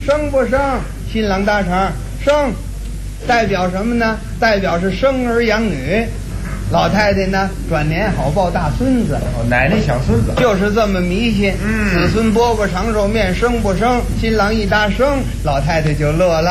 生不生？新郎大肠生，代表什么呢？代表是生儿养女。老太太呢，转年好抱大孙子。 哦，奶奶想孙子， 就是这么迷信。子孙饽饽长寿面，生不生？新郎一搭生，老太太就乐了。